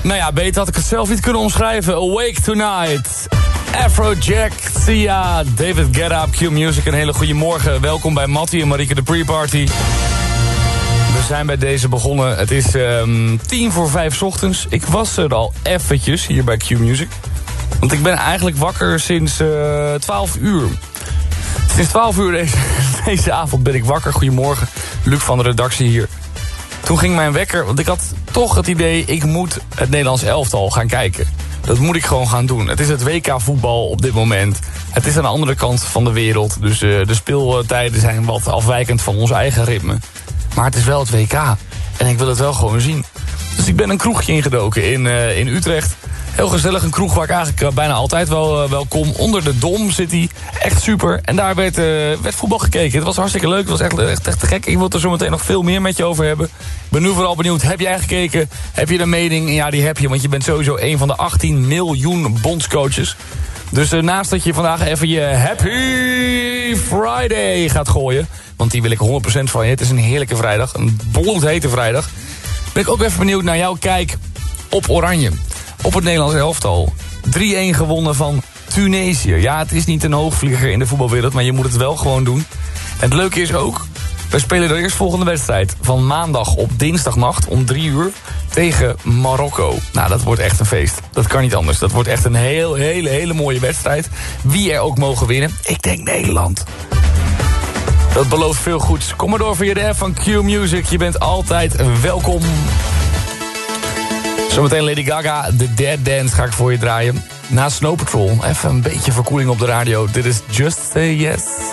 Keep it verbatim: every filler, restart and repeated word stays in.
Nou ja, beter had ik het zelf niet kunnen omschrijven. Awake Tonight. Afrojack, Sia, David Guetta, Q Music. Een hele goede morgen. Welkom bij Mattie en Marieke de Pre-Party. We zijn bij deze begonnen. Het is um, tien voor vijf 's ochtends. Ik was er al eventjes hier bij Q Music. Want ik ben eigenlijk wakker sinds uh, twaalf uur. Sinds twaalf uur deze, deze avond ben ik wakker. Goedemorgen, Luc van de redactie hier. Toen ging mijn wekker, want ik had toch het idee... ik moet het Nederlands elftal gaan kijken. Dat moet ik gewoon gaan doen. Het is het W K voetbal op dit moment. Het is aan de andere kant van de wereld. Dus uh, de speeltijden zijn wat afwijkend van ons eigen ritme. Maar het is wel het W K. En ik wil het wel gewoon zien. Dus ik ben een kroegje ingedoken in, uh, in Utrecht. Heel gezellig, een kroeg waar ik eigenlijk uh, bijna altijd wel, uh, wel kom. Onder de Dom zit hij. Echt super. En daar werd, uh, werd voetbal gekeken. Het was hartstikke leuk. Het was echt, echt, echt te gek. Ik wil er zo meteen nog veel meer met je over hebben. Ik ben nu vooral benieuwd. Heb jij gekeken? Heb je een mening? Ja, die heb je. Want je bent sowieso een van de achttien miljoen bondscoaches. Dus uh, naast dat je vandaag even je Happy Friday gaat gooien. Want die wil ik honderd procent van je. Het is een heerlijke vrijdag. Een bloedhete vrijdag. Ben ik ook even benieuwd naar jouw kijk op Oranje. Op het Nederlands elftal. drie-een gewonnen van Tunesië. Ja, het is niet een hoogvlieger in de voetbalwereld, maar je moet het wel gewoon doen. En het leuke is ook, we spelen de eerstvolgende wedstrijd van maandag op dinsdagnacht om drie uur tegen Marokko. Nou, dat wordt echt een feest. Dat kan niet anders. Dat wordt echt een heel, hele, hele mooie wedstrijd. Wie er ook mogen winnen? Ik denk Nederland. Dat belooft veel goeds. Kom maar door via de app van Q Music. Je bent altijd welkom. Zometeen Lady Gaga, The Dead Dance ga ik voor je draaien. Na Snow Patrol, even een beetje verkoeling op de radio. Dit is Just Say Yes.